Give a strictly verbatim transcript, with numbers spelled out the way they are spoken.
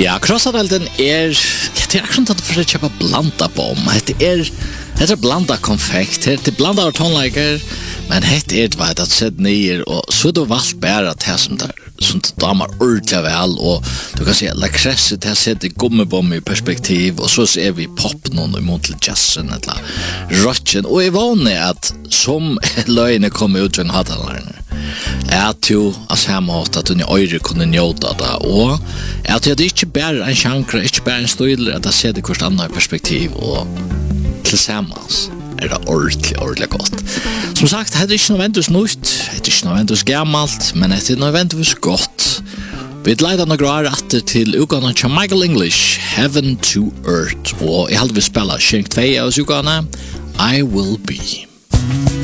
Ja, krossadalden er, ja, det er akkurat at du får kjøpe blanda bom. Det er, det er blanda konfekt, det er blanda av tonelager, men det er det at sett nyer, og så er det valgt bare til som der, som damer ordentlig vel, og du kan si at lakresset til å sette gummibom i perspektiv, og så ser vi pop noen imot til jazzen, eller rocken, og jeg vågner at som løgene kommer ut fra hatalerne, at jo av samme måte at hun i øyre kunne njøte det, og at det ikke bare en sjankre, ikke bare en støyler, at det ser det hvert annet perspektiv, og tilsammans er det ordentlig, ordentlig godt. Som sagt, det er ikke nødvendigvis nytt, det er ikke nødvendigvis gammelt, men det er nødvendigvis godt. Vi leider noen år etter til ukene til Michael English, Heaven to Earth, og jeg hadde vi spille Skjenk to av ukene, I Will Be.